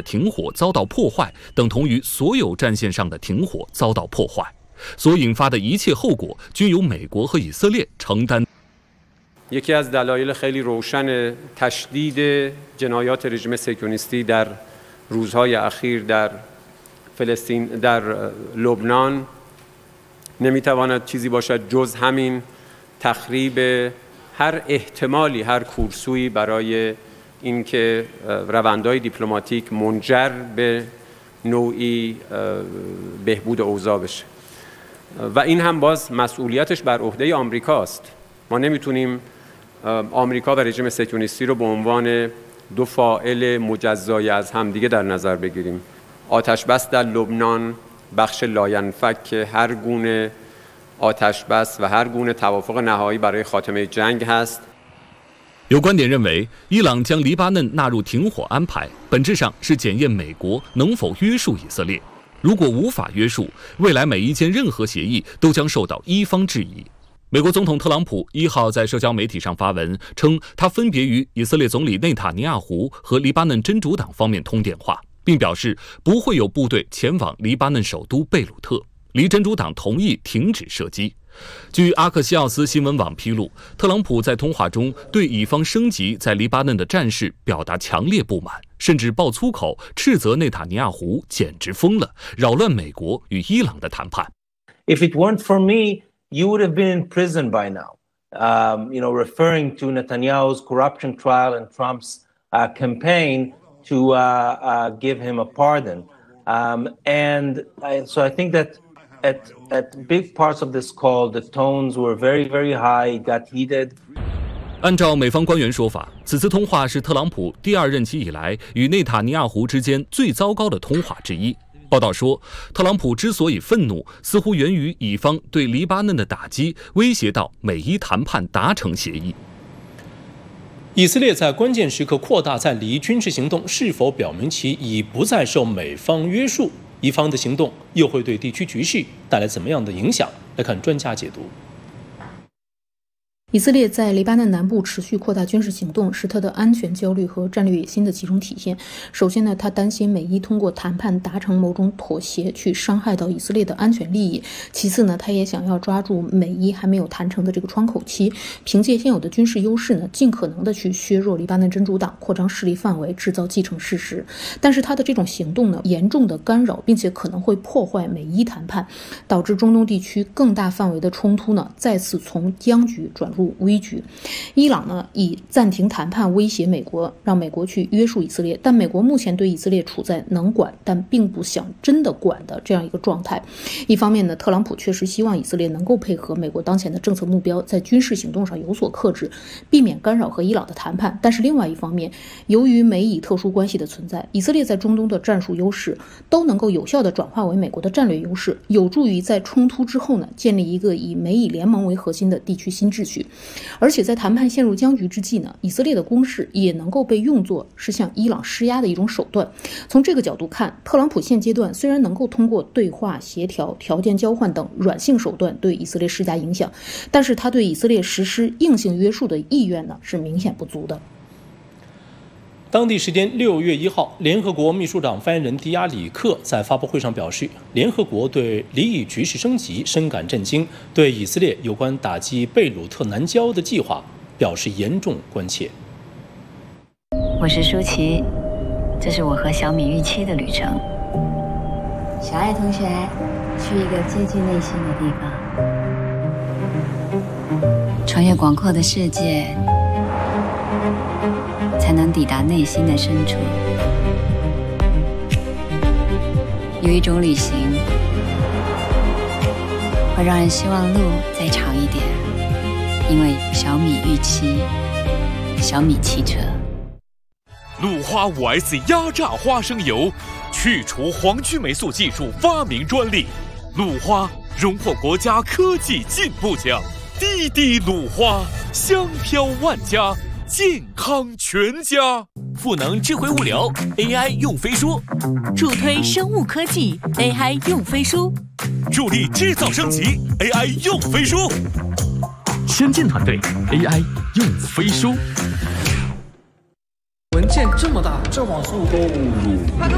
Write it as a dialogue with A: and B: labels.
A: 停火遭到破坏，等同于所有战线上的停火遭到破坏，所引发的一切后果均由美国和以色列承担。
B: یکی از دلایل خیلی روشن تشدید جنایات رژیم صهیونیستی در روزهای اخیر در فلسطین در لبنان نمیتواند چیزی باشد جز همین تخریب هر احتمالی هر کورسویی برای اینکه روندهای دیپلماتیک منجر به نوعی بهبود اوضاع بشه و این هم باز مسئولیتش بر عهده آمریکاست. ما نمیتونیم آمریکا و رژیم صهیونیستی رو به عنوان دو فاعل مجزای از همدیگه در نظر بگیریم. آتش بس در لبنان بخش لاینفک هر گونه آتش بس و هر گونه توافق نهایی برای خاتمه جنگ هست。
A: 有观点认为，伊朗将黎巴嫩纳入停火安排，本质上是检验美国能否约束以色列。如果无法约束，未来每一件任何协议都将受到伊方质疑。美国总统特朗普1号在社交媒体上发文称，他分别与以色列总理内塔尼亚胡和黎巴嫩真主党方面通电话，并表示不会有部队前往黎巴嫩首都贝鲁特，黎真主党同意停止射击。据阿克西奥斯新闻网披露，特朗普在通话中对以方升级在黎巴嫩的战事表达强烈不满，甚至爆粗口，斥责内塔尼亚胡简直疯了，扰乱美国与伊朗的谈判。
C: If it weren't for me, you would have been in prison by now. Referring to Netanyahu's corruption trial and Trump's campaign to give him a pardon. So I think that at big parts of this call, the tones were very, very high, it got heated.
A: 按照美方官员说法，此次通话是特朗普第2任期以来与内塔尼亚胡之间最糟糕的通话之一。报道说，特朗普之所以愤怒，似乎源于以方对黎巴嫩的打击，威胁到美伊谈判达成协议。
D: 以色列在关键时刻扩大在黎军事行动，是否表明其已不再受美方约束？以方的行动又会对地区局势带来怎么样的影响？来看专家解读。
E: 以色列在黎巴嫩南部持续扩大军事行动，是他的安全焦虑和战略野心的集中体现。首先呢，他担心美伊通过谈判达成某种妥协，去伤害到以色列的安全利益。其次呢，他也想要抓住美伊还没有谈成的这个窗口期，凭借现有的军事优势呢，尽可能的去削弱黎巴嫩真主党，扩张势力范围，制造既成事实。但是他的这种行动呢，严重的干扰，并且可能会破坏美伊谈判，导致中东地区更大范围的冲突呢，再次从僵局转入危局。伊朗呢以暂停谈判威胁美国，让美国去约束以色列，但美国目前对以色列处在能管但并不想真的管的这样一个状态。一方面呢，特朗普确实希望以色列能够配合美国当前的政策目标，在军事行动上有所克制，避免干扰和伊朗的谈判。但是另外一方面，由于美以特殊关系的存在，以色列在中东的战术优势都能够有效地转化为美国的战略优势，有助于在冲突之后呢，建立一个以美以联盟为核心的地区新秩序。而且在谈判陷入僵局之际呢，以色列的攻势也能够被用作是向伊朗施压的一种手段。从这个角度看，特朗普现阶段虽然能够通过对话、协调、条件交换等软性手段对以色列施加影响，但是他对以色列实施硬性约束的意愿呢是明显不足的。
D: 当地时间6月1号，联合国秘书长发言人迪亚里克在发布会上表示，联合国对黎以局势升级深感震惊，对以色列有关打击贝鲁特南郊的计划表示严重关切。
F: 我是舒淇，这是我和小米预期的旅程。小爱同学，去一个接近内心的地方，穿越广阔的世界，才能抵达内心的深处。有一种旅行会让人希望路再长一点，因为小米预期，小米汽车。
G: 鲁花 5S 压榨花生油，去除黄曲霉素技术发明专利。鲁花荣获国家科技进步奖。滴滴鲁花，香飘万家，健康全家。赋能智慧物流 AI 用飞书，
H: 助推生物科技 AI 用飞书，
G: 助力制造升级 AI 用飞书。先进团队 AI 用飞书。
I: 文件这么大，这网速都